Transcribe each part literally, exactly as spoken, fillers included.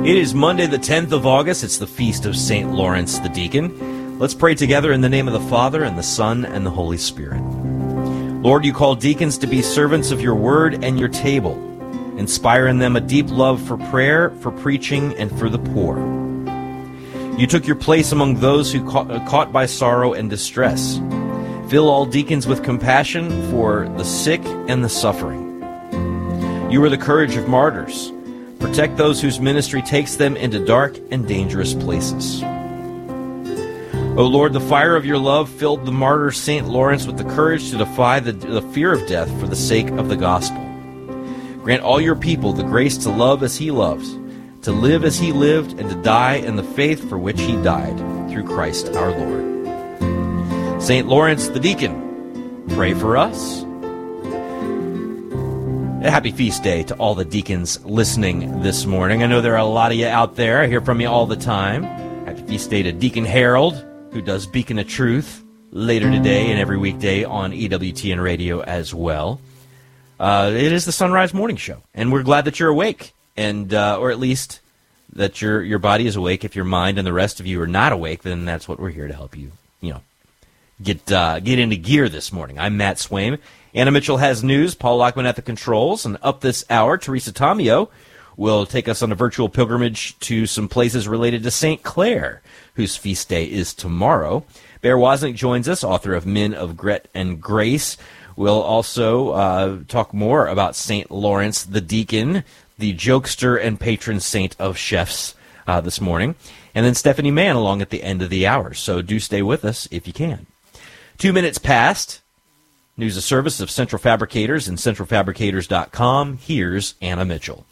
It is Monday, the tenth of August. It's the feast of Saint Lawrence the Deacon. Let's pray together in the name of the Father, and the Son, and the Holy Spirit. Lord, you call deacons to be servants of your word and your table. Inspire in them a deep love for prayer, for preaching, and for the poor. You took your place among those who caught, uh, caught by sorrow and distress. Fill all deacons with compassion for the sick and the suffering. You are the courage of martyrs. Protect those whose ministry takes them into dark and dangerous places. O Lord, the fire of your love filled the martyr Saint Lawrence with the courage to defy the, the fear of death for the sake of the gospel. Grant all your people the grace to love as he loved, to live as he lived, and to die in the faith for which he died, through Christ our Lord. Saint Lawrence the Deacon, pray for us. A happy feast day to all the deacons listening this morning. I know there are a lot of you out there. I hear from you all the time. Happy feast day to Deacon Harold, who does Beacon of Truth later today and every weekday on E W T N Radio as well. Uh, it is the Sunrise Morning Show, and we're glad that you're awake, and uh, or at least that your your body is awake. If your mind and the rest of you are not awake, then that's what we're here to help you, you know, get uh, get into gear this morning. I'm Matt Swaim. Anna Mitchell has news. Paul Lockman at the controls. And up this hour, Teresa Tomeo will take us on a virtual pilgrimage to some places related to Saint Clare, whose feast day is tomorrow. Bear Wozniak joins us, author of Men of Grit and Grace. We'll also uh, talk more about Saint Lawrence the Deacon, the jokester and patron saint of chefs uh, this morning. And then Stephanie Mann along at the end of the hour. So do stay with us if you can. Two minutes past. News of service of Central Fabricators and central fabricators dot com. Here's Anna Mitchell.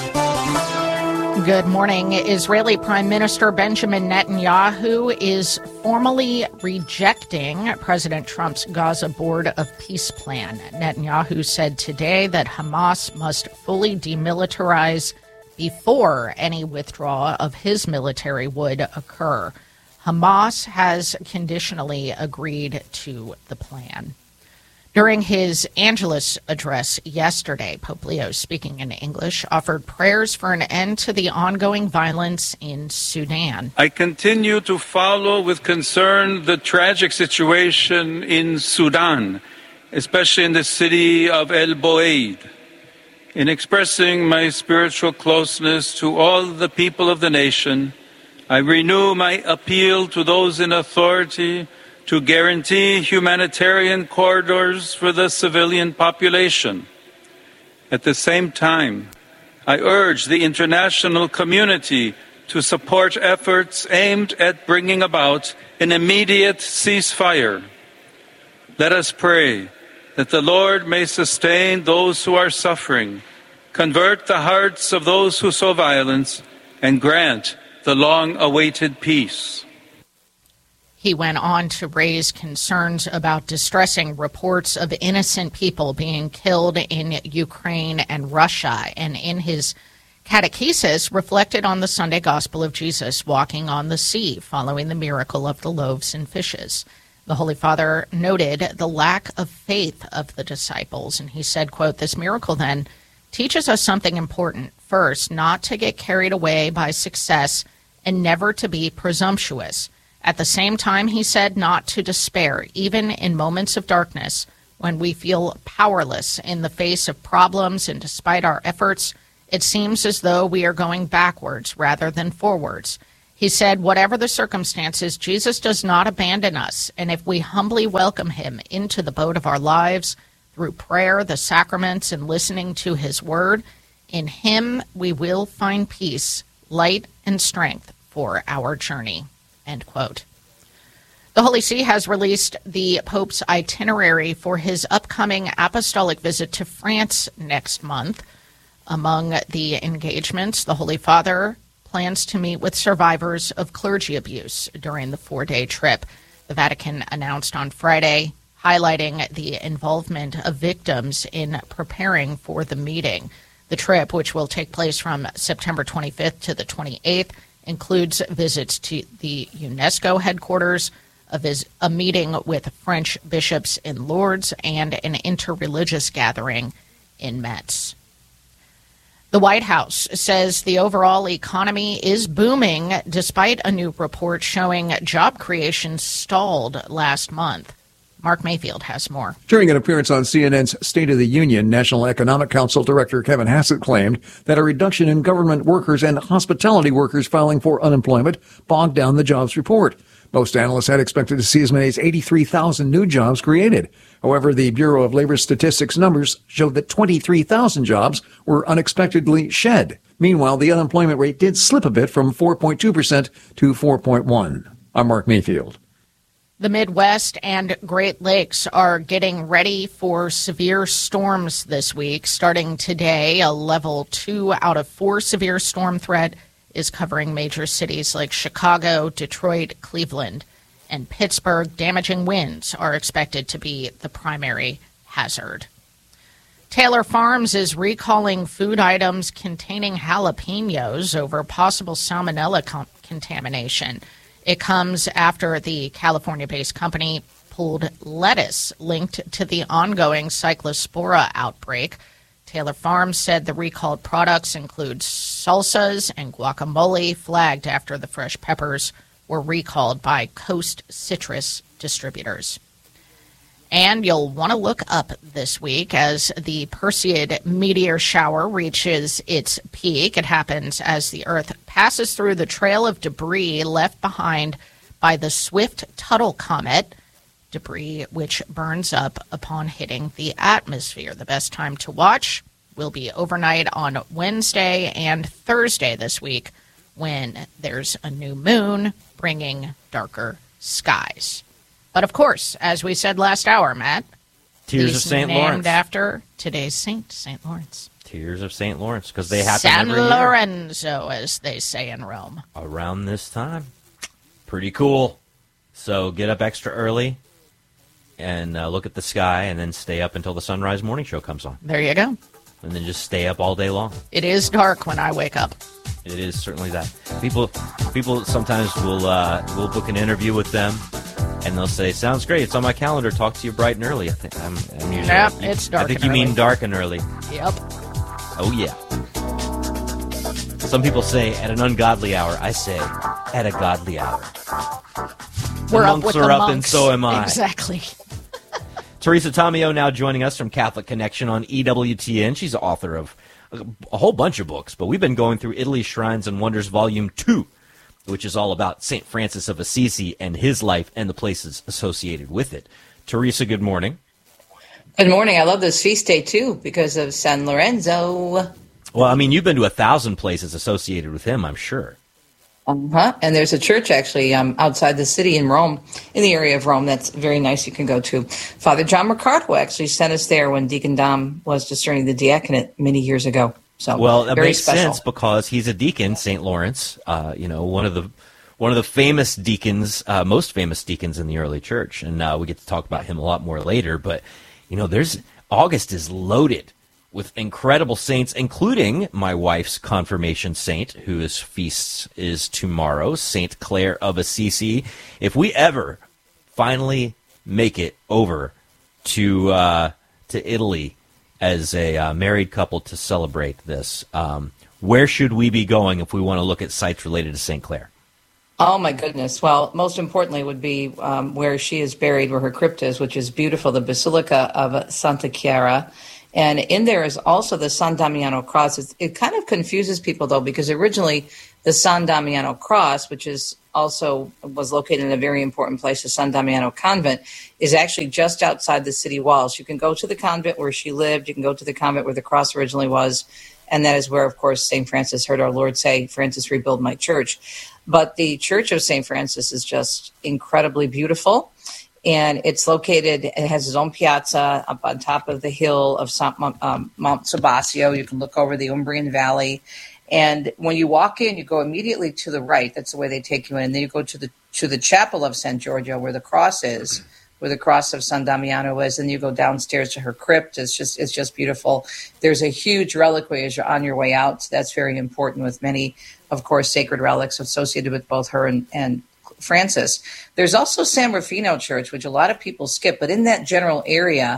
Good morning. Israeli Prime Minister Benjamin Netanyahu is formally rejecting President Trump's Gaza Board of Peace plan. Netanyahu said today that Hamas must fully demilitarize before any withdrawal of his military would occur. Hamas has conditionally agreed to the plan. During his Angelus address yesterday, Pope Leo, speaking in English, offered prayers for an end to the ongoing violence in Sudan. I continue to follow with concern the tragic situation in Sudan, especially in the city of El Boeid. In expressing my spiritual closeness to all the people of the nation, I renew my appeal to those in authority to guarantee humanitarian corridors for the civilian population. At the same time, I urge the international community to support efforts aimed at bringing about an immediate ceasefire. Let us pray that the Lord may sustain those who are suffering, convert the hearts of those who sow violence, and grant the long-awaited peace. He went on to raise concerns about distressing reports of innocent people being killed in Ukraine and Russia, and in his catechesis reflected on the Sunday Gospel of Jesus walking on the sea following the miracle of the loaves and fishes. The Holy Father noted the lack of faith of the disciples, and he said, quote, "This miracle then teaches us something important. First, not to get carried away by success and never to be presumptuous. At the same time, he said, not to despair, even in moments of darkness, when we feel powerless in the face of problems and despite our efforts, it seems as though we are going backwards rather than forwards. He said, whatever the circumstances, Jesus does not abandon us, and if we humbly welcome him into the boat of our lives through prayer, the sacraments, and listening to his word, in him we will find peace, light, and strength for our journey." End quote. The Holy See has released the Pope's itinerary for his upcoming apostolic visit to France next month. Among the engagements, the Holy Father plans to meet with survivors of clergy abuse during the four-day trip. The Vatican announced on Friday, highlighting the involvement of victims in preparing for the meeting. The trip, which will take place from September twenty-fifth to the twenty-eighth, includes visits to the UNESCO headquarters, a, vis- a meeting with French bishops in Lourdes, and an interreligious gathering in Metz. The White House says the overall economy is booming despite a new report showing job creation stalled last month. Mark Mayfield has more. During an appearance on C N N's State of the Union, National Economic Council Director Kevin Hassett claimed that a reduction in government workers and hospitality workers filing for unemployment bogged down the jobs report. Most analysts had expected to see as many as eighty-three thousand new jobs created. However, the Bureau of Labor Statistics numbers showed that twenty-three thousand jobs were unexpectedly shed. Meanwhile, the unemployment rate did slip a bit from four point two percent to four point one percent. I'm Mark Mayfield. The Midwest and Great Lakes are getting ready for severe storms this week. Starting today, a level two out of four severe storm threat is covering major cities like Chicago, Detroit, Cleveland, and Pittsburgh. Damaging winds are expected to be the primary hazard. Taylor Farms is recalling food items containing jalapenos over possible salmonella con- contamination. It comes after the California-based company pulled lettuce linked to the ongoing Cyclospora outbreak. Taylor Farms said the recalled products include salsas and guacamole, flagged after the fresh peppers were recalled by Coast Citrus distributors. And you'll want to look up this week as the Perseid meteor shower reaches its peak. It happens as the Earth passes through the trail of debris left behind by the Swift-Tuttle comet, debris which burns up upon hitting the atmosphere. The best time to watch will be overnight on Wednesday and Thursday this week when there's a new moon bringing darker skies. But of course, as we said last hour, Matt, Tears of Saint named Lawrence. after today's saint, Saint Lawrence. Tears of Saint Lawrence, because they happen San every year Lorenzo, as they say in Rome. around this time. Pretty cool. So get up extra early and uh, look at the sky, and then stay up until the Sunrise Morning Show comes on, There you go. and then just stay up all day long. It is dark when I wake up. It is certainly that. People, people sometimes will uh, will book an interview with them, and they'll say, "Sounds great. It's on my calendar. Talk to you bright and early." I think I'm, I'm usually. Yep, it's dark I think and you early. mean dark and early. Yep. Oh yeah. Some people say at an ungodly hour. I say at a godly hour. We're the up monks with are the up, monks. and so am I. Exactly. Teresa Tomeo now joining us from Catholic Connection on E W T N. She's the author of a, a whole bunch of books, but we've been going through Italy's Shrines and Wonders Volume two, which is all about Saint Francis of Assisi and his life and the places associated with it. Teresa, good morning. Good morning. I love this feast day, too, because of San Lorenzo. Well, I mean, you've been to a thousand places associated with him, I'm sure. Uh-huh. And there's a church, actually, um, outside the city in Rome, in the area of Rome, that's very nice you can go to. Father John Mercado actually sent us there when Deacon Dom was discerning the diaconate many years ago. So, well, that very makes special. sense because he's a deacon, Saint Lawrence, uh, you know, one of the one of the famous deacons, uh, most famous deacons in the early church. And uh, we get to talk about him a lot more later. But, you know, there's August is loaded with incredible saints, including my wife's confirmation saint, whose feast is tomorrow, Saint Clare of Assisi. If we ever finally make it over to uh, to Italy as a uh, married couple to celebrate this, um, where should we be going if we want to look at sites related to Saint Clare? Oh, my goodness. Well, most importantly would be um, where she is buried, where her crypt is, which is beautiful, the Basilica of Santa Chiara. And in there is also the San Damiano cross. It's, it kind of confuses people, though, because originally the San Damiano cross, which is also was located in a very important place, the San Damiano convent, is actually just outside the city walls. You can go to the convent where she lived. You can go to the convent where the cross originally was. And that is where, of course, Saint Francis heard our Lord say, "Francis, rebuild my church." But the Church of Saint Francis is just incredibly beautiful. And it's located, it has its own piazza up on top of the hill of um, Mount Sabasio. You can look over the Umbrian Valley. And when you walk in, you go immediately to the right. That's the way they take you in. And then you go to the to the chapel of San Giorgio, where the cross is, where the cross of San Damiano is. And you go downstairs to her crypt. It's just it's just beautiful. There's a huge reliquary as you're on your way out. So that's very important, with many, of course, sacred relics associated with both her and, and Francis. There's also San Rufino Church, which a lot of people skip, but in that general area,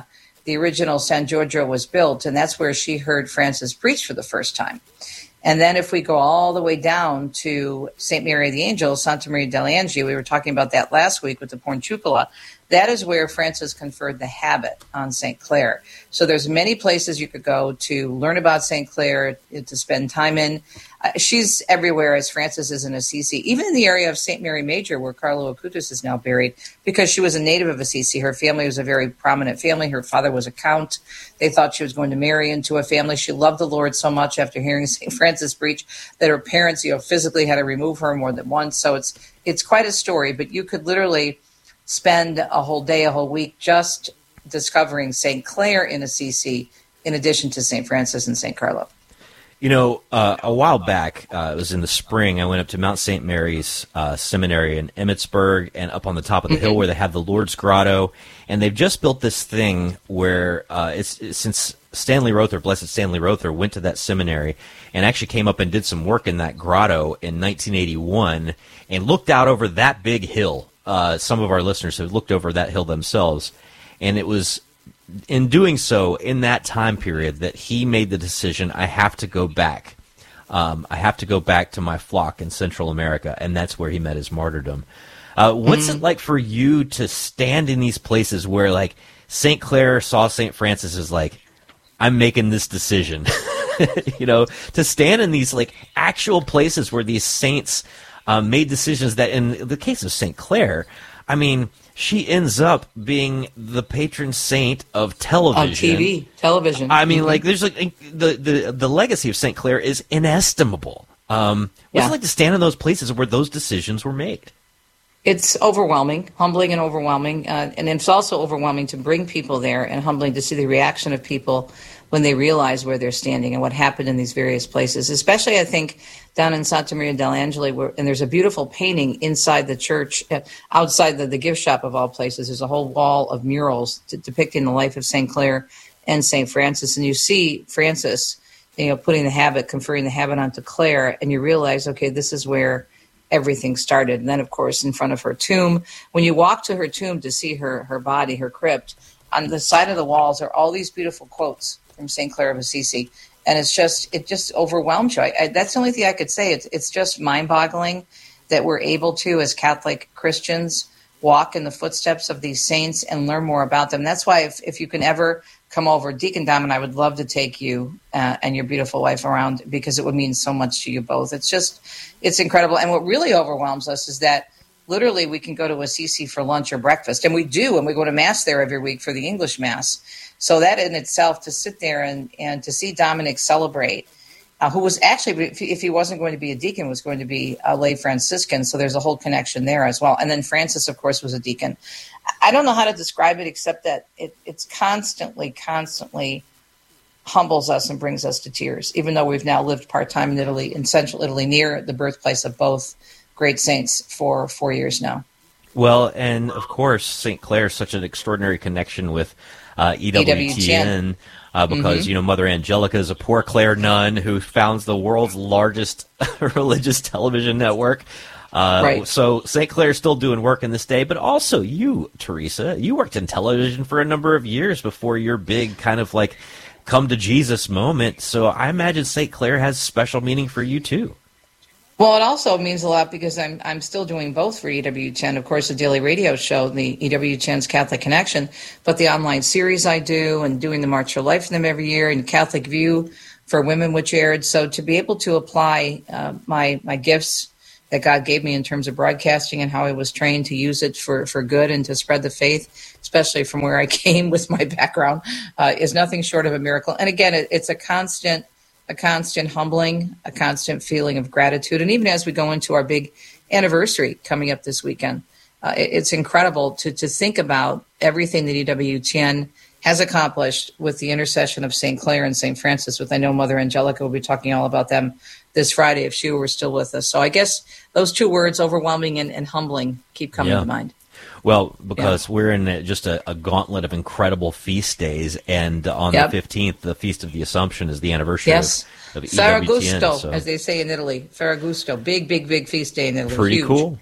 the original San Giorgio was built, and that's where she heard Francis preach for the first time. And then if we go all the way down to Saint Mary the Angel, Santa Maria degli Angeli, we were talking about that last week with the Porciuncula, that is where Francis conferred the habit on Saint Clare. So there's many places you could go to learn about Saint Clare, to spend time in. Uh, she's everywhere, as Francis is in Assisi, even in the area of Saint Mary Major, where Carlo Acutis is now buried, because she was a native of Assisi. Her family was a very prominent family. Her father was a count. They thought she was going to marry into a family. She loved the Lord so much after hearing Saint Francis preach that her parents, you know, physically had to remove her more than once. So it's it's quite a story, but you could literally spend a whole day, a whole week just discovering Saint Clare in Assisi, in addition to Saint Francis and Saint Carlo. You know, uh, a while back, uh, it was in the spring, I went up to Mount Saint Mary's uh, Seminary in Emmitsburg and up on the top of the mm-hmm. hill where they have the Lourdes Grotto. And they've just built this thing where uh, it's, it's since Stanley Rother, Blessed Stanley Rother, went to that seminary and actually came up and did some work in that grotto in nineteen eighty-one and looked out over that big hill. Uh, some of our listeners have looked over that hill themselves. And it was in doing so, in that time period, that he made the decision, I have to go back. Um, I have to go back to my flock in Central America, and that's where he met his martyrdom. Uh, what's mm-hmm. it like for you to stand in these places where, like, Saint Clare saw Saint Francis as, like, I'm making this decision, you know, to stand in these, like, actual places where these saints uh, made decisions that, in the case of Saint Clare, I mean, she ends up being the patron saint of television. On T V, television. I mean, mm-hmm. like, there's like the, the the legacy of Saint Clare is inestimable. Um, what's yeah. it like to stand in those places where those decisions were made? It's overwhelming, humbling and overwhelming. Uh, and it's also overwhelming to bring people there and humbling to see the reaction of people when they realize where they're standing and what happened in these various places, especially, I think, down in Santa Maria degli Angeli, where, and there's a beautiful painting inside the church, uh, outside the, the gift shop of all places. There's a whole wall of murals t- depicting the life of Saint Clare and Saint Francis. And you see Francis, you know, putting the habit, conferring the habit onto Clare, and you realize, okay, this is where everything started. And then, of course, in front of her tomb, when you walk to her tomb to see her, her body, her crypt, on the side of the walls are all these beautiful quotes from Saint Clare of Assisi. And it's just, it just overwhelms you. I, I, that's the only thing I could say. It's, it's just mind-boggling that we're able to, as Catholic Christians, walk in the footsteps of these saints and learn more about them. That's why if, if you can ever come over, Deacon Dom and I would love to take you uh, and your beautiful wife around, because it would mean so much to you both. It's just, it's incredible. And what really overwhelms us is that literally we can go to Assisi for lunch or breakfast, and we do, and we go to Mass there every week for the English Mass. So that in itself, to sit there and, and to see Dominic celebrate, uh, who was actually, if he, if he wasn't going to be a deacon, was going to be a lay Franciscan. So there's a whole connection there as well. And then Francis, of course, was a deacon. I don't know how to describe it, except that it, it's constantly, constantly humbles us and brings us to tears, even though we've now lived part-time in Italy, in central Italy, near the birthplace of both great saints for four years now. Well, and of course, Saint Clare, such an extraordinary connection with uh, E W T N, uh, because, mm-hmm. you know, Mother Angelica is a Poor Clare nun who founds the world's largest religious television network. Uh, right. So Saint Clare's still doing work in this day, but also you, Teresa, you worked in television for a number of years before your big kind of like come to Jesus moment. So I imagine Saint Clare has special meaning for you too. Well, it also means a lot because I'm I'm still doing both for E W T N, of course, the daily radio show, the E W T N's Catholic Connection, but the online series I do, and doing the March for Life for them every year, and Catholic View for women, which aired. So to be able to apply uh, my my gifts that God gave me in terms of broadcasting and how I was trained to use it for, for good and to spread the faith, especially from where I came with my background, uh, is nothing short of a miracle. And again, it, it's a constant a constant humbling, a constant feeling of gratitude. And even as we go into our big anniversary coming up this weekend, uh, it, it's incredible to, to think about everything that E W T N has accomplished with the intercession of Saint Clare and Saint Francis, with I know Mother Angelica will be talking all about them this Friday if she were still with us. So I guess those two words, overwhelming and, and humbling, keep coming yeah. to mind. Well, because yeah. we're in a, just a, a gauntlet of incredible feast days, and on yep. the fifteenth, the Feast of the Assumption is the anniversary yes. of, of E W T N. Ferragosto, so. as they say in Italy. Ferragosto, big, big, big feast day in Italy. Pretty Huge. cool.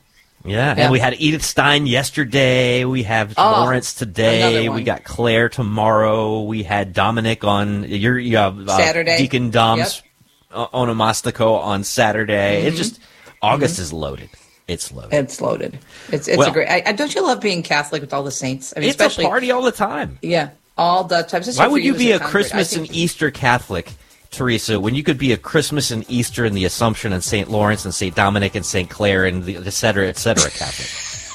Yeah, Yeah. and we had Edith Stein yesterday. We have Oh, Lawrence today. another one. We got Claire tomorrow. We had Dominic on your you have, uh, Saturday. Deacon Dom's uh, Onomastico on Saturday. Mm-hmm. It's just August is loaded. It's loaded. It's loaded. It's it's Well- a great. I, I, don't you love being Catholic with all the saints? I mean, It's especially a party all the time. yeah, all the time. Especially Why for would you as be a convert. Christmas I and think- Easter Catholic, Teresa, when you could be a Christmas and Easter and the Assumption and Saint Lawrence and Saint Dominic and Saint Clair and the et cetera, et cetera Catholic?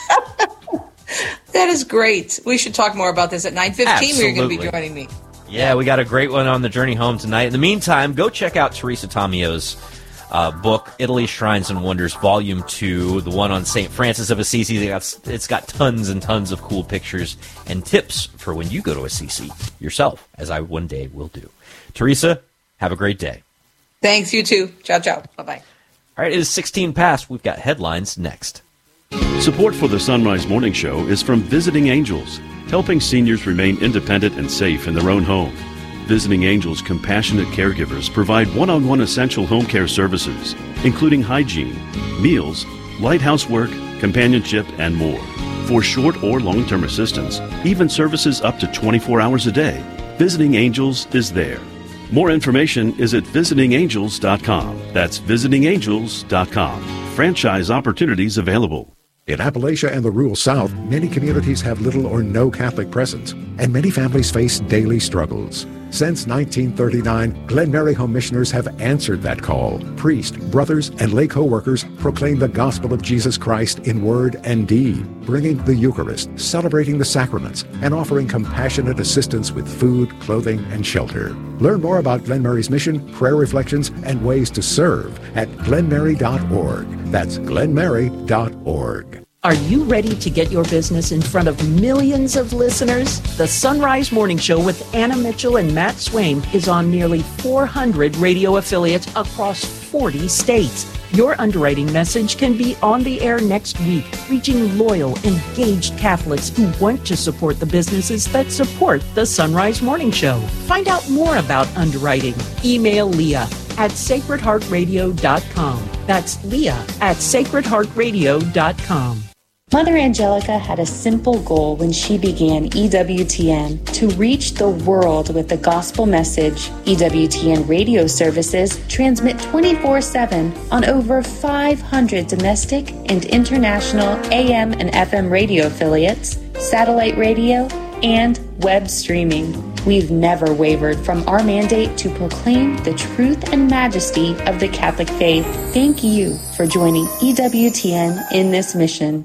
That is great. We should talk more about this at nine fifteen. Where you're going to be Absolutely. joining me. Yeah, we got a great one on the journey home tonight. In the meantime, go check out Teresa Tomio's uh, book, Italy, Shrines and Wonders, Volume two, the one on Saint Francis of Assisi. It's got, it's got tons and tons of cool pictures and tips for when you go to Assisi yourself, as I one day will do. Teresa, have a great day. Thanks, you too. Ciao, ciao. Bye bye. All right, it is sixteen past. We've got headlines next. Support for the Sunrise Morning Show is from Visiting Angels, helping seniors remain independent and safe in their own home. Visiting Angels compassionate caregivers provide one-on-one essential home care services, including hygiene, meals, light housework, companionship, and more. For short or long-term assistance, even services up to twenty-four hours a day, Visiting Angels is there. More information is at visiting angels dot com. That's visiting angels dot com. Franchise opportunities available. In Appalachia and the rural South, many communities have little or no Catholic presence, and many families face daily struggles. Since nineteen thirty-nine, Glen Mary Home Missioners have answered that call. Priests, brothers, and lay co-workers proclaim the gospel of Jesus Christ in word and deed, bringing the Eucharist, celebrating the sacraments, and offering compassionate assistance with food, clothing, and shelter. Learn more about Glen Mary's mission, prayer reflections, and ways to serve at glen mary dot org. That's glen mary dot org. Are you ready to get your business in front of millions of listeners? The Sunrise Morning Show with Anna Mitchell and Matt Swain is on nearly four hundred radio affiliates across forty states. Your underwriting message can be on the air next week, reaching loyal, engaged Catholics who want to support the businesses that support the Sunrise Morning Show. Find out more about underwriting. Email Leah at sacred heart radio dot com. That's Leah at sacred heart radio dot com. Mother Angelica had a simple goal when she began E W T N, to reach the world with the gospel message. E W T N radio services transmit twenty-four seven on over five hundred domestic and international A M and F M radio affiliates, satellite radio, and web streaming. We've never wavered from our mandate to proclaim the truth and majesty of the Catholic faith. Thank you for joining E W T N in this mission.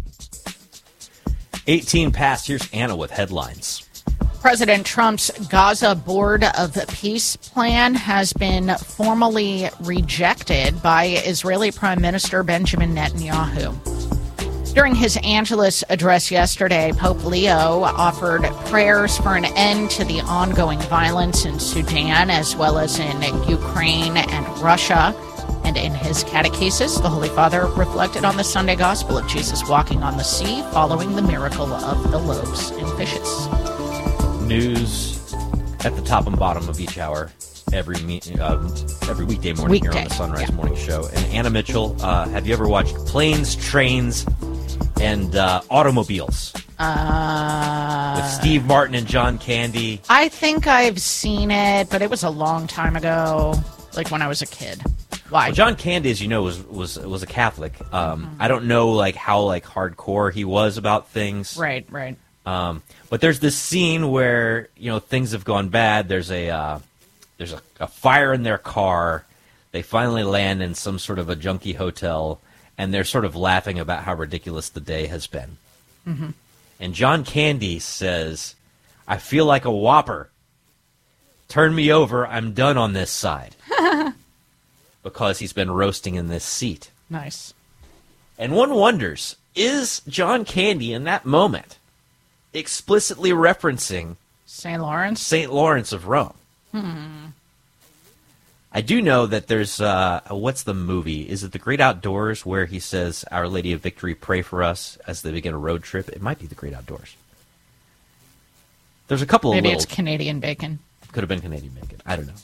eighteen past. Here's Anna with headlines. President Trump's Gaza Board of Peace plan has been formally rejected by Israeli Prime Minister Benjamin Netanyahu. During his Angelus address yesterday, Pope Leo offered prayers for an end to the ongoing violence in Sudan, as well as in Ukraine and Russia. And in his catechesis, the Holy Father reflected on the Sunday Gospel of Jesus walking on the sea following the miracle of the loaves and fishes. News at the top and bottom of each hour every me- uh, every weekday morning Weekday, here on the Sunrise yeah. Morning Show. And Anna Mitchell, uh, have you ever watched Planes, Trains, and uh, Automobiles Uh, with Steve Martin and John Candy? I think I've seen it, but it was a long time ago, like when I was a kid. Why? Well, John Candy, as you know, was was was a Catholic. Um, Mm-hmm. I don't know like how like hardcore he was about things. Right, right. Um, but there's this scene where you know things have gone bad. There's a uh, there's a, a fire in their car. They finally land in some sort of a junkie hotel, and they're sort of laughing about how ridiculous the day has been. Mm-hmm. And John Candy says, "I feel like a Whopper. Turn me over. I'm done on this side." Because he's been roasting in this seat. Nice. And one wonders, is John Candy in that moment explicitly referencing Saint Lawrence? Saint Lawrence of Rome? Hmm. I do know that there's, uh, what's the movie? Is it The Great Outdoors where he says, Our Lady of Victory, pray for us as they begin a road trip? It might be The Great Outdoors. There's a couple Maybe of little... it's Canadian bacon. Could have been Canadian bacon. I don't know.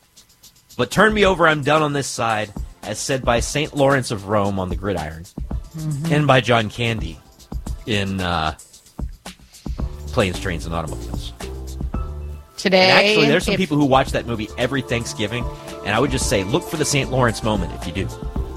But turn me over, I'm done on this side, as said by Saint Lawrence of Rome on the gridiron. Mm-hmm. and by John Candy in uh, Planes, Trains, and Automobiles. Today, and actually, there's some if, people who watch that movie every Thanksgiving, and I would just say, look for the Saint Lawrence moment if you do.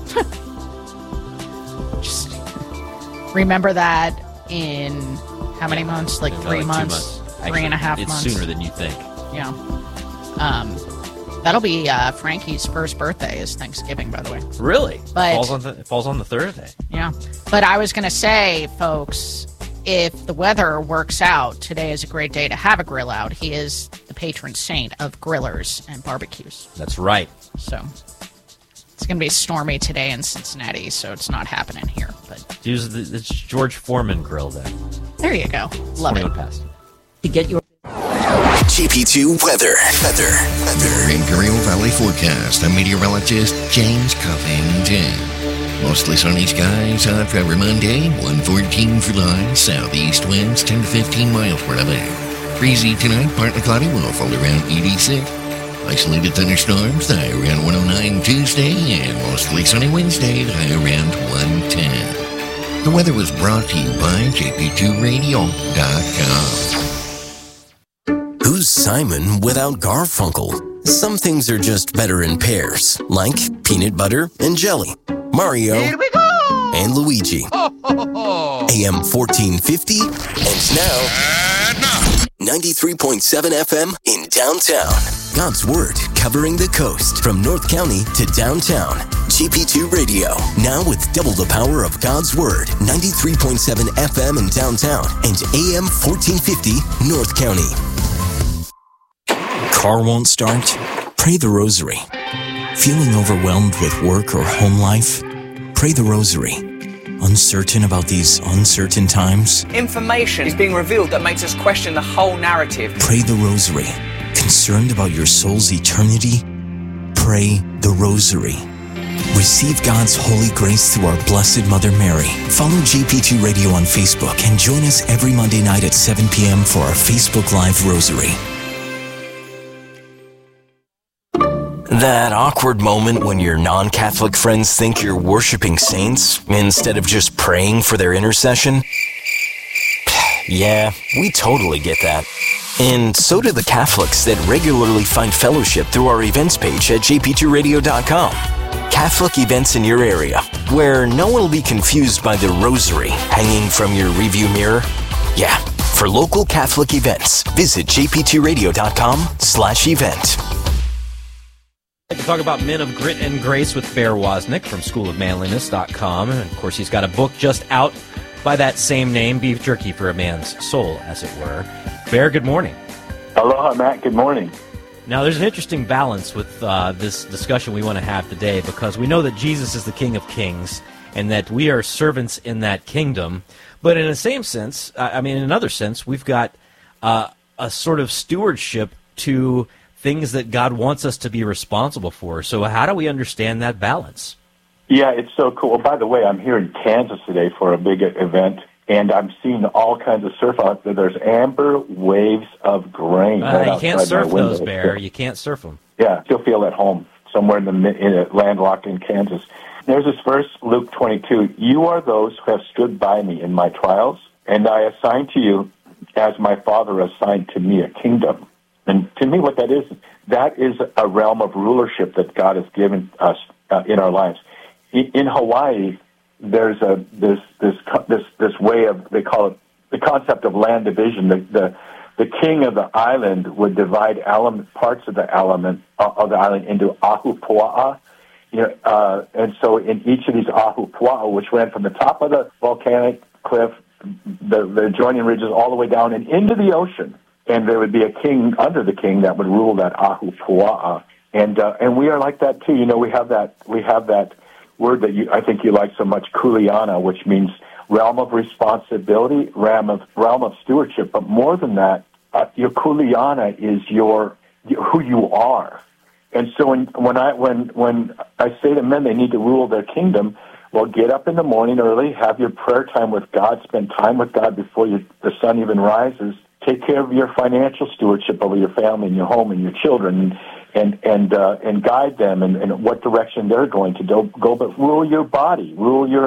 Just remember that in how many months? Like Yeah, three like two months, months. three Actually, and a half it's months. sooner than you think. Yeah. Um, that'll be uh, Frankie's first birthday is Thanksgiving, by the way. Really? But- it falls on the, it falls on the Thursday. Yeah. But I was going to say, folks, if the weather works out, today is a great day to have a grill out. He is the patron saint of grillers and barbecues. That's right. So it's going to be stormy today in Cincinnati, so it's not happening here. But Use the, the George Foreman grill there. there you go. Love it. twenty-one past. To get your G P two weather. Weather. Weather. Imperial Valley forecast. I'm meteorologist James Covington. Mostly sunny skies on Forever Monday. one fourteen for live. Southeast winds ten to fifteen miles per hour. Breezy tonight. Partly cloudy. Will fall around eighty-six. Isolated thunderstorms. The high around one oh nine Tuesday. And mostly sunny Wednesday. The high around one ten. The weather was brought to you by J P two radio dot com. Who's Simon without Garfunkel? Some things are just better in pairs, like peanut butter and jelly. Mario Here we go! and Luigi. Ho, ho, ho. A M fourteen fifty, and now ninety-three point seven F M in downtown. God's Word covering the coast from North County to downtown. G P two Radio, now with double the power of God's Word. ninety-three point seven F M in downtown and A M fourteen fifty North County. Car won't start? Pray the Rosary. Feeling overwhelmed with work or home life? Pray the Rosary. Uncertain about these uncertain times? Information is being revealed that makes us question the whole narrative. Pray the Rosary. Concerned about your soul's eternity? Pray the Rosary. Receive God's holy grace through our Blessed Mother Mary. Follow G P two Radio on Facebook and join us every Monday night at seven p.m. for our Facebook Live Rosary. That awkward moment when your non-Catholic friends think you're worshiping saints instead of just praying for their intercession? Yeah, we totally get that. And so do the Catholics that regularly find fellowship through our events page at j p two radio dot com. Catholic events in your area, where no one will be confused by the rosary hanging from your review mirror. Yeah, for local Catholic events, visit j p two radio dot com slash event. I'd like to talk about Men of Grit and Grace with Bear Wozniak from school of manliness dot com. And, of course, he's got a book just out by that same name, Beef Jerky for a Man's Soul, as it were. Bear, good morning. Aloha, Matt. Good morning. Now, there's an interesting balance with uh, this discussion we want to have today, because we know that Jesus is the King of Kings and that we are servants in that kingdom. But in the same sense, I mean, in another sense, we've got uh, a sort of stewardship to things that God wants us to be responsible for. So how do we understand that balance? Yeah, it's so cool. By the way, I'm here in Kansas today for a big event, and I'm seeing all kinds of surf out there. There's amber waves of grain. Uh, right you can't outside surf my window. those, Bear. You can't surf them. Yeah, still feel at home somewhere in the mi- in a landlocked in Kansas. There's this verse, Luke twenty-two. You are those who have stood by me in my trials, and I assign to you as my Father assigned to me a kingdom. And to me, what that is, that is a realm of rulership that God has given us uh, in our lives. In, in Hawaii, there's a this this this this way of, they call it the concept of land division. The the, the king of the island would divide element, parts of the element uh, of the island into ahupua'a. You know, uh, and so in each of these ahupua'a, which ran from the top of the volcanic cliff, the, the adjoining ridges, all the way down and into the ocean. And there would be a king under the king that would rule that ahupua'a, and uh, and we are like that too. You know, we have that we have that word that you I think you like so much, kuleana, which means realm of responsibility, realm of realm of stewardship. But more than that, uh, your kuleana is your who you are. And so when when I when when I say to men they need to rule their kingdom, well, get up in the morning early, have your prayer time with God, spend time with God before you, the sun even rises. Take care of your financial stewardship over your family and your home and your children, and and uh, and guide them in, in what direction they're going to go. Go, but rule your body, rule your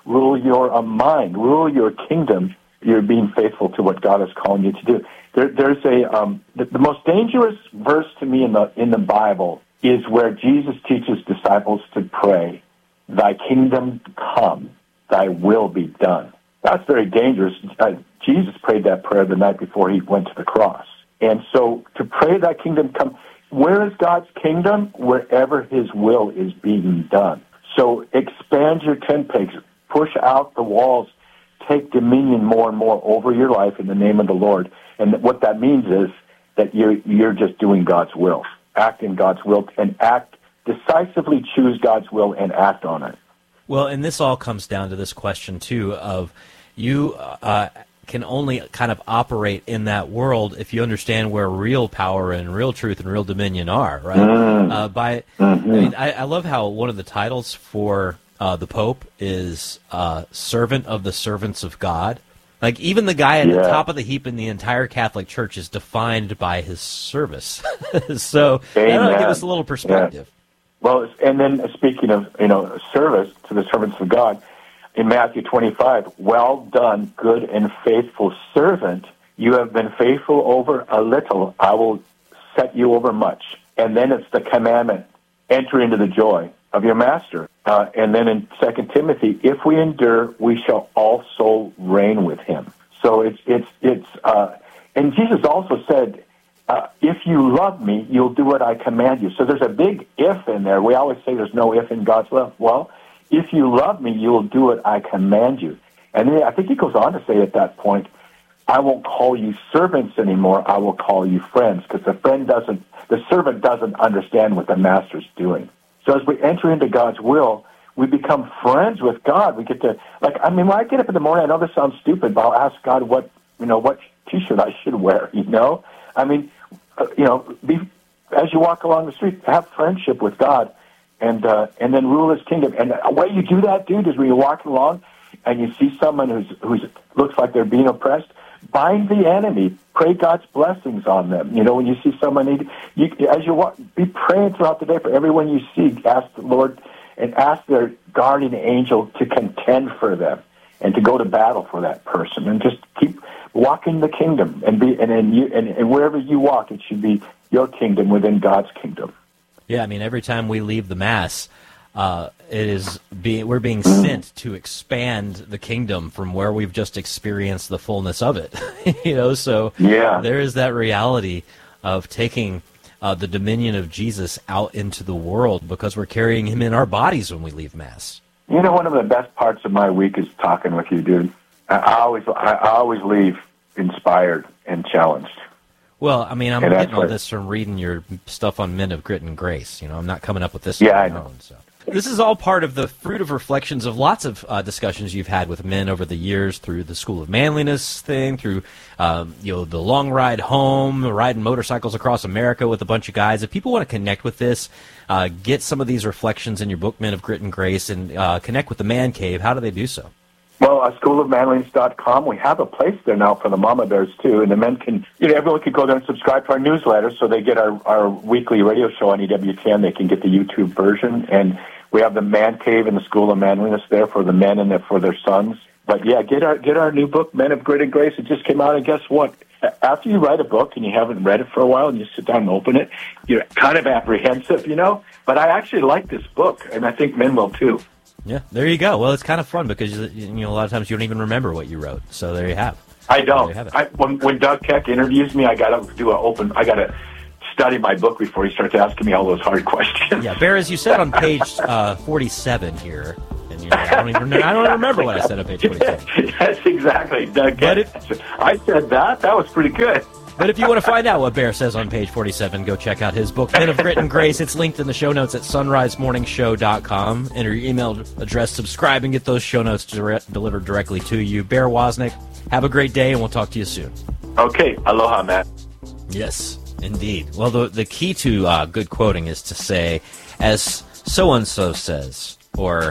rule your uh, mind, rule your kingdom. You're being faithful to what God is calling you to do. There, there's a um, the, the most dangerous verse to me in the in the Bible is where Jesus teaches disciples to pray, "Thy kingdom come, thy will be done." That's very dangerous. Uh, Jesus prayed that prayer the night before he went to the cross. And so to pray thy kingdom come, where is God's kingdom? Wherever his will is being done. So expand your tent pegs, push out the walls, take dominion more and more over your life in the name of the Lord. And what that means is that you're, you're just doing God's will. Act in God's will and act decisively, choose God's will and act on it. Well, and this all comes down to this question, too, of you uh, can only kind of operate in that world if you understand where real power and real truth and real dominion are, right? Mm. Uh, by, mm-hmm. I mean, I, I love how one of the titles for uh, the Pope is uh, Servant of the Servants of God. Like, even the guy at yeah. the top of the heap in the entire Catholic Church is defined by his service. So, that'll give us a little perspective. Yeah. Well, and then speaking of, you know, service to the servants of God, in Matthew twenty-five, well done, good and faithful servant. You have been faithful over a little. I will set you over much. And then it's the commandment, enter into the joy of your master. Uh, and then in Second Timothy, if we endure, we shall also reign with him. So it's, it's, it's, uh, and Jesus also said, Uh, if you love me, you'll do what I command you. So there's a big if in there. We always say there's no if in God's love. Well, if you love me, you'll do what I command you. And then I think he goes on to say at that point, I won't call you servants anymore. I will call you friends, because the friend doesn't, the servant doesn't understand what the master's doing. So as we enter into God's will, we become friends with God. We get to, like, I mean, when I get up in the morning, I know this sounds stupid, but I'll ask God what, you know, what T-shirt I should wear, you know? I mean, uh, you know, be, as you walk along the street, have friendship with God, and uh, and then rule his kingdom. And the way you do that, dude, is when you're walking along and you see someone who's who's looks like they're being oppressed, bind the enemy, pray God's blessings on them. You know, when you see someone need, you, as you walk, be praying throughout the day for everyone you see. Ask the Lord and ask their guardian angel to contend for them and to go to battle for that person, and just keep walking the kingdom, and be and and, you, and and wherever you walk, it should be your kingdom within God's kingdom. Yeah, I mean, every time we leave the Mass, uh, it is being we're being sent to expand the kingdom from where we've just experienced the fullness of it. You know, so yeah. there is that reality of taking uh, the dominion of Jesus out into the world, because we're carrying him in our bodies when we leave Mass. You know, one of the best parts of my week is talking with you, dude. I always, I always leave inspired and challenged. Well, I mean, I'm and getting all what, this from reading your stuff on Men of Grit and Grace. You know, I'm not coming up with this yeah, on I my know. own. So. This is all part of the fruit of reflections of lots of uh, discussions you've had with men over the years, through the School of Manliness thing, through um, you know, the long ride home, riding motorcycles across America with a bunch of guys. If people want to connect with this, uh, get some of these reflections in your book, Men of Grit and Grace, and uh, connect with the Man Cave, how do they do so? Well, uh, school of manliness dot com, we have a place there now for the mama bears, too, and the men can, you know, everyone can go there and subscribe to our newsletter, so they get our, our weekly radio show on E W T N. They can get the YouTube version, and we have the Man Cave and the School of Manliness there for the men and the, for their sons. But, yeah, get our get our new book, Men of Grit and Grace. It just came out, and guess what? After you write a book and you haven't read it for a while and you sit down and open it, you're kind of apprehensive, you know? But I actually like this book, and I think men will, too. Yeah, there you go. Well, it's kind of fun because, you know, a lot of times you don't even remember what you wrote. So there you have. I don't. I, when, when Doug Keck interviews me, I got to do an open. I got to study my book before he starts asking me all those hard questions. Yeah, Bear, as you said on page uh, forty-seven here, and you know, I don't even I don't even remember what I said on page forty-seven. Yes, exactly, Doug Keck. If, I said that. That was pretty good. But if you want to find out what Bear says on page forty-seven, go check out his book, Men of Grit and Grace. It's linked in the show notes at sunrise morning show dot com. Enter your email address, subscribe, and get those show notes direct, delivered directly to you. Bear Wozniak, have a great day, and we'll talk to you soon. Okay. Aloha, Matt. Yes, indeed. Well, the, the key to uh, good quoting is to say, as so-and-so says, or,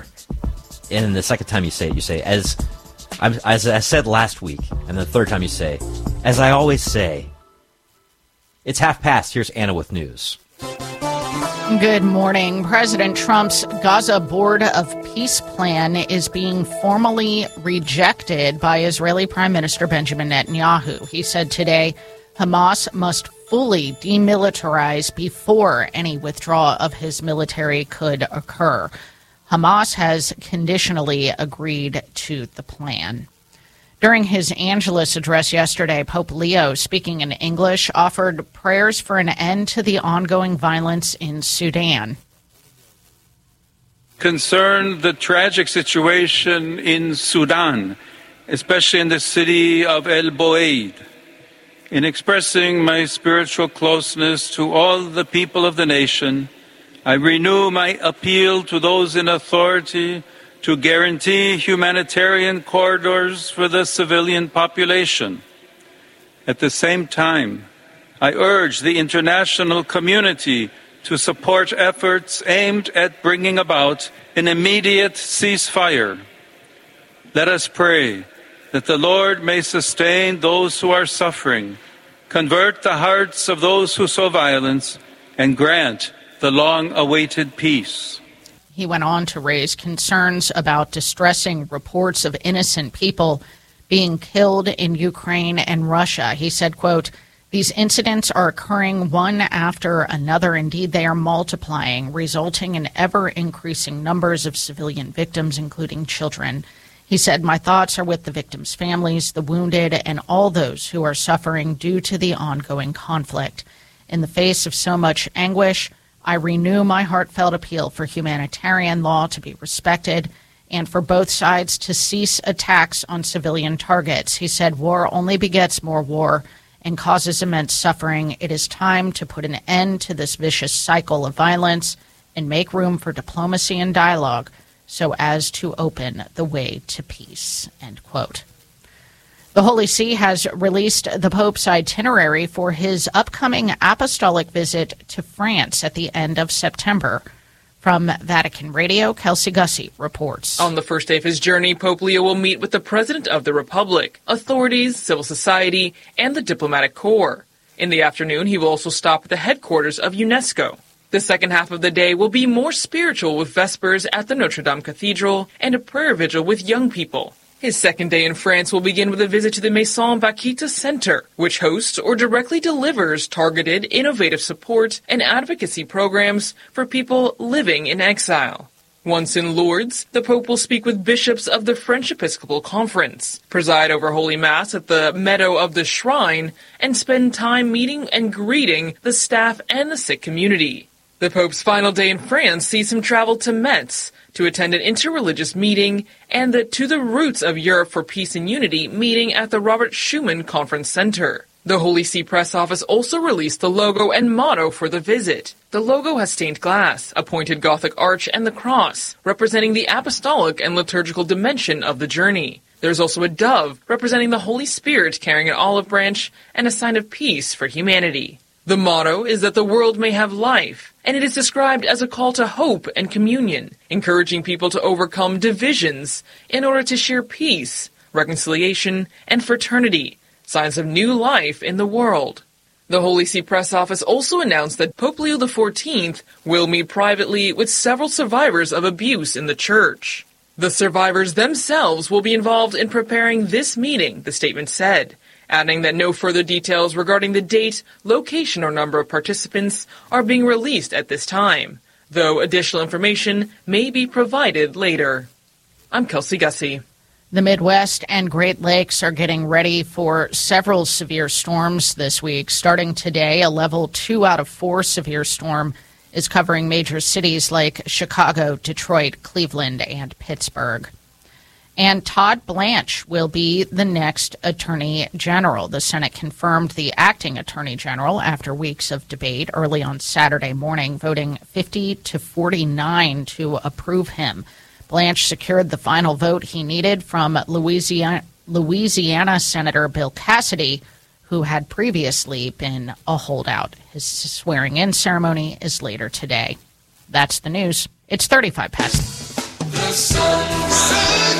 and the second time you say it, you say, as, as I said last week, and the third time you say, as I always say. It's half past. Here's Anna with news. Good morning. President Trump's Gaza Board of Peace plan is being formally rejected by Israeli Prime Minister Benjamin Netanyahu. He said today Hamas must fully demilitarize before any withdrawal of his military could occur. Hamas has conditionally agreed to the plan. During his Angelus address yesterday, Pope Leo, speaking in English, offered prayers for an end to the ongoing violence in Sudan. Concerned the tragic situation in Sudan, especially in the city of El Boeid. In expressing my spiritual closeness to all the people of the nation, I renew my appeal to those in authority to guarantee humanitarian corridors for the civilian population. At the same time, I urge the international community to support efforts aimed at bringing about an immediate ceasefire. Let us pray that the Lord may sustain those who are suffering, convert the hearts of those who sow violence, and grant the long-awaited peace. He went on to raise concerns about distressing reports of innocent people being killed in Ukraine and Russia. He said, quote, "These incidents are occurring one after another. Indeed, they are multiplying, resulting in ever-increasing numbers of civilian victims, including children." He said, "My thoughts are with the victims' families, the wounded, and all those who are suffering due to the ongoing conflict. In the face of so much anguish, I renew my heartfelt appeal for humanitarian law to be respected and for both sides to cease attacks on civilian targets." He said, "War only begets more war and causes immense suffering. It is time to put an end to this vicious cycle of violence and make room for diplomacy and dialogue so as to open the way to peace," end quote. The Holy See has released the Pope's itinerary for his upcoming apostolic visit to France at the end of September. From Vatican Radio, Kelsey Gussie reports. On the first day of his journey, Pope Leo will meet with the President of the Republic, authorities, civil society, and the diplomatic corps. In the afternoon, he will also stop at the headquarters of UNESCO. The second half of the day will be more spiritual, with Vespers at the Notre Dame Cathedral and a prayer vigil with young people. His second day in France will begin with a visit to the Maison Bakita Center, which hosts or directly delivers targeted, innovative support and advocacy programs for people living in exile. Once in Lourdes, the Pope will speak with bishops of the French Episcopal Conference, preside over Holy Mass at the Meadow of the Shrine, and spend time meeting and greeting the staff and the sick community. The Pope's final day in France sees him travel to Metz to attend an interreligious meeting and the To the Roots of Europe for Peace and Unity meeting at the Robert Schuman Conference Center. The Holy See Press Office also released the logo and motto for the visit. The logo has stained glass, a pointed Gothic arch, and the cross, representing the apostolic and liturgical dimension of the journey. There's also a dove, representing the Holy Spirit carrying an olive branch and a sign of peace for humanity. The motto is that the world may have life, and it is described as a call to hope and communion, encouraging people to overcome divisions in order to share peace, reconciliation, and fraternity, signs of new life in the world. The Holy See Press Office also announced that Pope Leo the fourteenth will meet privately with several survivors of abuse in the Church. The survivors themselves will be involved in preparing this meeting, the statement said, adding that no further details regarding the date, location, or number of participants are being released at this time, though additional information may be provided later. I'm Kelsey Gussie. The Midwest and Great Lakes are getting ready for several severe storms this week. Starting today, a level two out of four severe storm is covering major cities like Chicago, Detroit, Cleveland, and Pittsburgh. And Todd Blanche will be the next Attorney General. The Senate confirmed the acting Attorney General after weeks of debate early on Saturday morning, voting fifty to forty-nine to approve him. Blanche secured the final vote he needed from Louisiana, Louisiana Senator Bill Cassidy, who had previously been a holdout. His swearing-in ceremony is later today. That's the news. It's thirty-five past. The Sunrise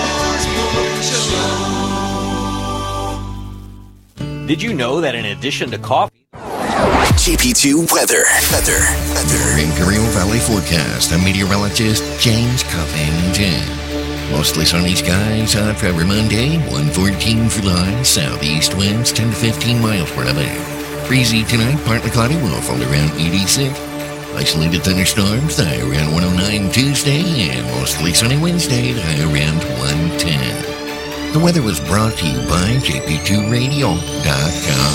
Morning Show. Did you know that in addition to coffee... J P two weather. Weather. Weather. Imperial Valley forecast. I'm meteorologist James Covington. Mostly sunny skies on for every Monday. one fourteen for the high. Southeast winds ten to fifteen miles per hour. Breezy tonight. Partly cloudy. Will fall around eighty-six. Isolated thunderstorms. The high around one oh nine Tuesday. And mostly sunny Wednesday. The high around one ten. The weather was brought to you by J P two radio dot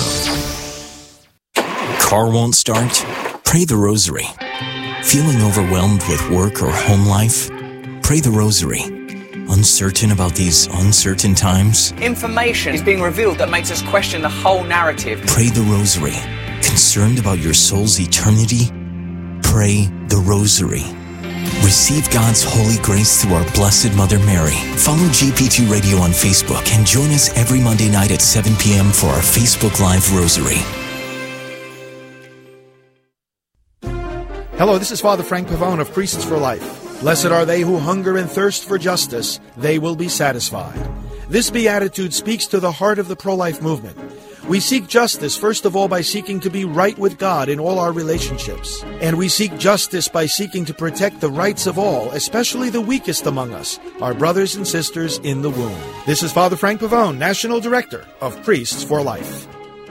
com. Car won't start? Pray the Rosary. Feeling overwhelmed with work or home life? Pray the Rosary. Uncertain about these uncertain times? Information is being revealed that makes us question the whole narrative. Pray the Rosary. Concerned about your soul's eternity? Pray the Rosary. Receive God's holy grace through our Blessed Mother Mary. Follow J P two Radio on Facebook and join us every Monday night at seven p.m. for our Facebook Live Rosary. Hello, this is Father Frank Pavone of Priests for Life. Blessed are they who hunger and thirst for justice. They will be satisfied. This beatitude speaks to the heart of the pro-life movement. We seek justice, first of all, by seeking to be right with God in all our relationships. And we seek justice by seeking to protect the rights of all, especially the weakest among us, our brothers and sisters in the womb. This is Father Frank Pavone, National Director of Priests for Life.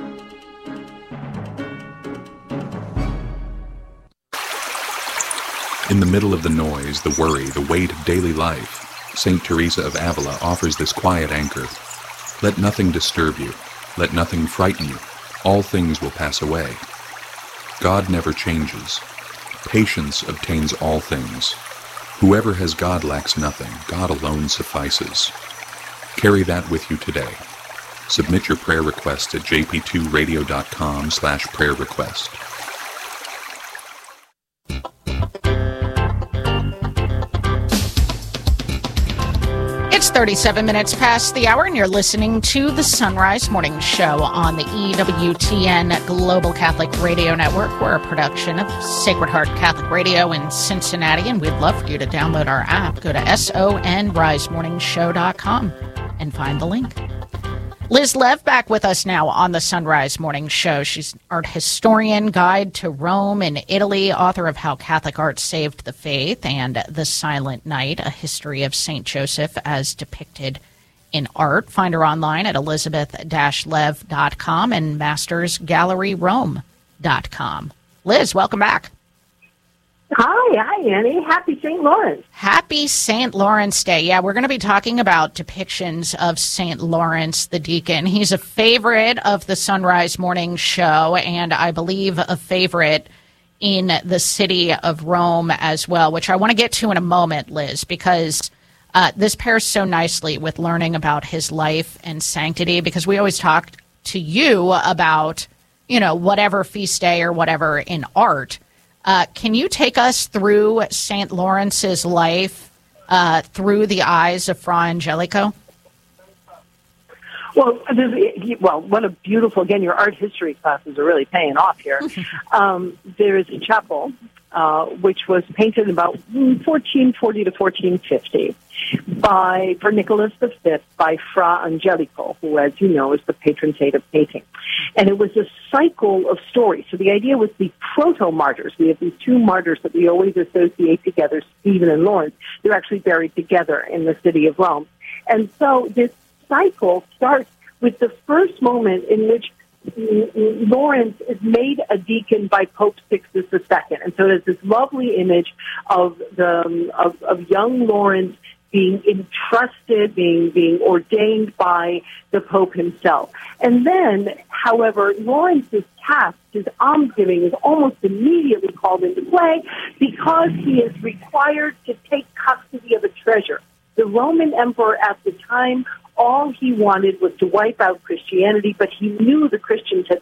In the middle of the noise, the worry, the weight of daily life, Saint Teresa of Avila offers this quiet anchor. Let nothing disturb you. Let nothing frighten you. All things will pass away. God never changes. Patience obtains all things. Whoever has God lacks nothing. God alone suffices. Carry that with you today. Submit your prayer request at j p two radio dot com slash prayer request. It's thirty-seven minutes past the hour, and you're listening to the Sunrise Morning Show on the E W T N Global Catholic Radio Network. We're a production of Sacred Heart Catholic Radio in Cincinnati, and we'd love for you to download our app. Go to sonrise morning show dot com and find the link. Liz Lev back with us now on the Sunrise Morning Show. She's an art historian, guide to Rome and Italy, author of How Catholic Art Saved the Faith and The Silent Night, a history of Saint Joseph as depicted in art. Find her online at elizabeth dash lev dot com and masters gallery rome dot com. Liz, welcome back. Hi, hi, Annie. Happy Saint Lawrence. Happy Saint Lawrence Day. Yeah, we're going to be talking about depictions of Saint Lawrence the Deacon. He's a favorite of the Sunrise Morning Show, and I believe a favorite in the city of Rome as well, which I want to get to in a moment, Liz, because uh, this pairs so nicely with learning about his life and sanctity, because we always talk to you about, you know, whatever feast day or whatever in art. Uh, can you take us through Saint Lawrence's life uh, through the eyes of Fra Angelico? Well, well, what a beautiful, again, your art history classes are really paying off here. um, there is a chapel uh, which was painted in about fourteen forty to fourteen fifty by, for Nicholas the Fifth, by Fra Angelico, who, as you know, is the patron saint of painting. And it was a cycle of stories. So the idea was the proto-martyrs. We have these two martyrs that we always associate together, Stephen and Lawrence. They're actually buried together in the city of Rome. And so this cycle starts with the first moment in which Lawrence is made a deacon by Pope Sixtus the Second. And so there's this lovely image of the um, of, of young Lawrence being entrusted, being being ordained by the Pope himself. And then, however, Lawrence's task, his almsgiving, is almost immediately called into play because he is required to take custody of a treasure. The Roman emperor at the time, all he wanted was to wipe out Christianity, but he knew the Christians had